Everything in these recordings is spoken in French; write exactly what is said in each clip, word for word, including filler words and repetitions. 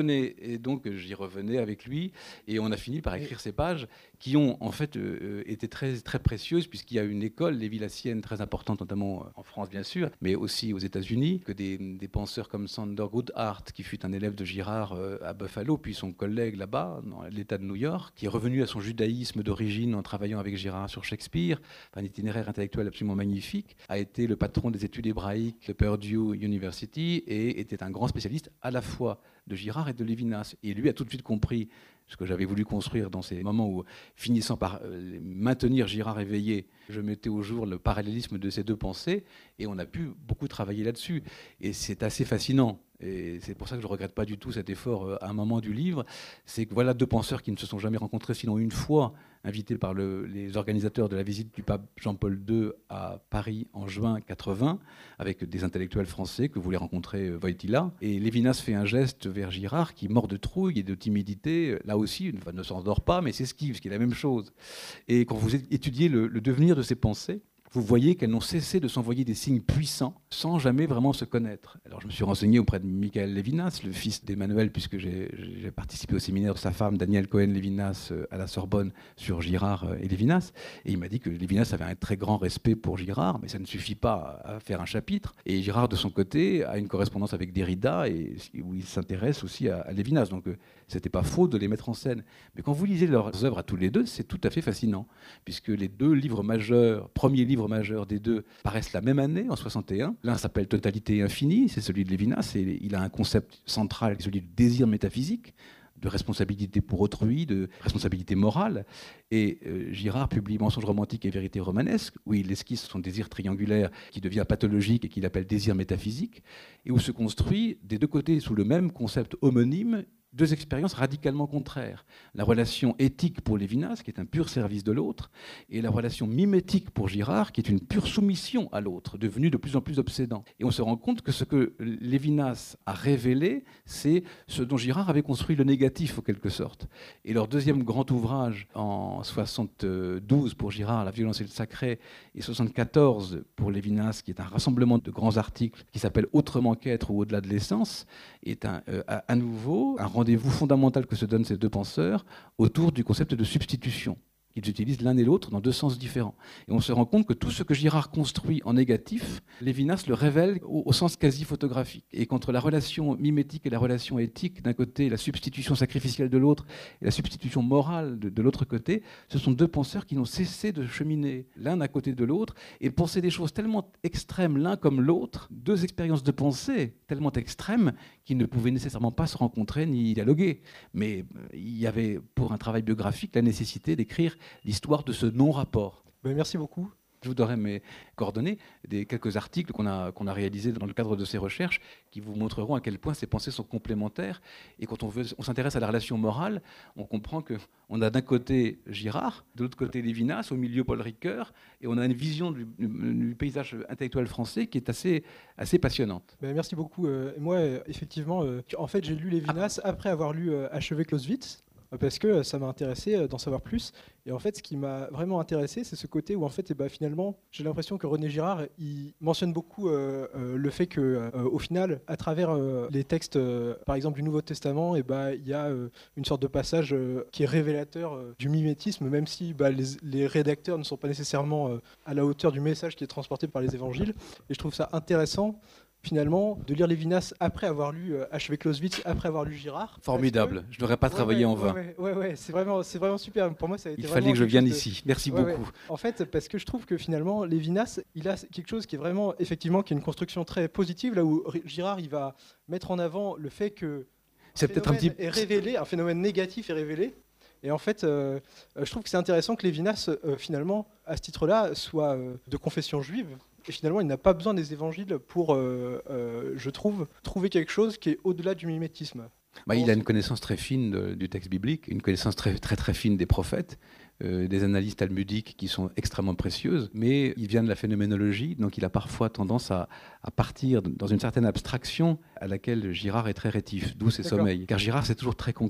Et donc j'y revenais avec lui et on a fini par écrire ces pages qui ont en fait euh, été très, très précieuses puisqu'il y a une école, Lévi-la-Sienne, très importante notamment en France bien sûr, mais aussi aux États-Unis, que des, des penseurs comme Sander Goodhart, qui fut un élève de Girard euh, à Buffalo, puis son collègue là-bas, dans l'État de New York, qui est revenu à son judaïsme d'origine en travaillant avec Girard sur Shakespeare, un itinéraire intellectuel absolument magnifique, a été le patron des études hébraïques de Purdue University et était un grand spécialiste à la fois de Girard et de Lévinas. Et lui a tout de suite compris ce que j'avais voulu construire dans ces moments où, finissant par euh, maintenir Girard éveillé, je mettais au jour le parallélisme de ces deux pensées, et on a pu beaucoup travailler là-dessus. Et c'est assez fascinant. Et c'est pour ça que je ne regrette pas du tout cet effort euh, à un moment du livre. C'est que voilà deux penseurs qui ne se sont jamais rencontrés, sinon une fois, invités par le, les organisateurs de la visite du pape Jean-Paul deux à Paris en juin quatre-vingts, avec des intellectuels français que voulait rencontrer euh, Wojtyla. Et Lévinas fait un geste vers Girard qui, mort de trouille et de timidité, là aussi, enfin, ne s'endort pas, mais s'esquive, ce qui est la même chose. Et quand vous étudiez le, le devenir de ces pensées, vous voyez qu'elles n'ont cessé de s'envoyer des signes puissants sans jamais vraiment se connaître. Alors je me suis renseigné auprès de Michael Lévinas, le fils d'Emmanuel, puisque j'ai, j'ai participé au séminaire de sa femme, Danielle Cohen-Lévinas, à la Sorbonne, sur Girard et Lévinas. Et il m'a dit que Lévinas avait un très grand respect pour Girard, mais ça ne suffit pas à faire un chapitre. Et Girard, de son côté, a une correspondance avec Derrida, et, où il s'intéresse aussi à, à Lévinas. Donc euh, c'était pas faux de les mettre en scène. Mais quand vous lisez leurs œuvres à tous les deux, c'est tout à fait fascinant, puisque les deux livres majeurs, premiers livres majeurs des deux, paraissent la même année, en soixante et un. L'un s'appelle Totalité infinie, c'est celui de Lévinas, et il a un concept central, celui du désir métaphysique, de responsabilité pour autrui, de responsabilité morale. Et euh, Girard publie Mensonges romantiques et vérité romanesque, où il esquisse son désir triangulaire qui devient pathologique et qu'il appelle désir métaphysique, et où se construit des deux côtés, sous le même concept homonyme, deux expériences radicalement contraires. La relation éthique pour Lévinas, qui est un pur service de l'autre, et la relation mimétique pour Girard, qui est une pure soumission à l'autre, devenue de plus en plus obsédant. Et on se rend compte que ce que Lévinas a révélé, c'est ce dont Girard avait construit le négatif, en quelque sorte. Et leur deuxième grand ouvrage, en soixante-douze pour Girard, La violence et le sacré, et soixante-quatorze pour Lévinas, qui est un rassemblement de grands articles qui s'appelle Autrement qu'être ou Au-delà de l'essence, est un, euh, à, à nouveau un rendez-vous fondamental que se donnent ces deux penseurs autour du concept de substitution. Ils utilisent l'un et l'autre dans deux sens différents. Et on se rend compte que tout ce que Girard construit en négatif, Lévinas le révèle au, au sens quasi photographique. Et qu'entre la relation mimétique et la relation éthique, d'un côté, la substitution sacrificielle de l'autre, et la substitution morale de, de l'autre côté, ce sont deux penseurs qui n'ont cessé de cheminer l'un à côté de l'autre et de penser des choses tellement extrêmes l'un comme l'autre, deux expériences de pensée tellement extrêmes qu'ils ne pouvaient nécessairement pas se rencontrer ni dialoguer. Mais il y avait, pour un travail biographique, la nécessité d'écrire l'histoire de ce non-rapport. Ben, merci beaucoup. Je vous donnerai mes coordonnées, des quelques articles qu'on a, qu'on a réalisés dans le cadre de ces recherches qui vous montreront à quel point ces pensées sont complémentaires. Et quand on, veut, on s'intéresse à la relation morale, on comprend qu'on a d'un côté Girard, de l'autre côté Lévinas, au milieu Paul Ricoeur, et on a une vision du, du paysage intellectuel français qui est assez, assez passionnante. Ben, merci beaucoup. Euh, moi, euh, effectivement, euh, en fait, j'ai lu Lévinas ah. après avoir lu euh, Achever Clausewitz, parce que ça m'a intéressé d'en savoir plus. Et en fait, ce qui m'a vraiment intéressé, c'est ce côté où en fait, eh ben, finalement, j'ai l'impression que René Girard, il mentionne beaucoup euh, euh, le fait que, euh, au final, à travers euh, les textes, euh, par exemple du Nouveau Testament, eh ben, il y a euh, une sorte de passage euh, qui est révélateur euh, du mimétisme, même si bah, les, les rédacteurs ne sont pas nécessairement euh, à la hauteur du message qui est transporté par les évangiles. Et je trouve ça intéressant, finalement, de lire Lévinas après avoir lu euh, Achever Clausewitz, après avoir lu Girard. Formidable. Que... Je n'aurais pas ouais, travaillé ouais, en vain. Ouais, ouais, ouais. C'est vraiment, c'est vraiment super. Pour moi, ça a été Il vraiment fallait que je vienne de... ici. Merci ouais, beaucoup. Ouais. En fait, parce que je trouve que finalement, Lévinas, il a quelque chose qui est vraiment, effectivement, qui est une construction très positive, là où Girard, il va mettre en avant le fait que c'est peut-être un petit... est révélé, un phénomène négatif est révélé. Et en fait, euh, je trouve que c'est intéressant que Lévinas, euh, finalement, à ce titre-là, soit euh, de confession juive. Et finalement, il n'a pas besoin des évangiles pour, euh, euh, je trouve, trouver quelque chose qui est au-delà du mimétisme. Bah, il a une connaissance très fine de, du texte biblique, une connaissance très très, très fine des prophètes, euh, des analyses talmudiques qui sont extrêmement précieuses, mais il vient de la phénoménologie, donc il a parfois tendance à, à partir dans une certaine abstraction à laquelle Girard est très rétif, d'où ses D'accord. sommeils. Car Girard, c'est toujours très concret.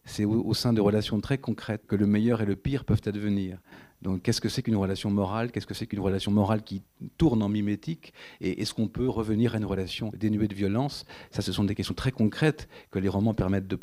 c'est au, au sein de relations très concrètes que le meilleur et le pire peuvent advenir. Donc, qu'est-ce que c'est qu'une relation morale? Qu'est-ce que c'est qu'une relation morale qui tourne en mimétique? Et est-ce qu'on peut revenir à une relation dénuée de violence? Ça, ce sont des questions très concrètes que les romans permettent de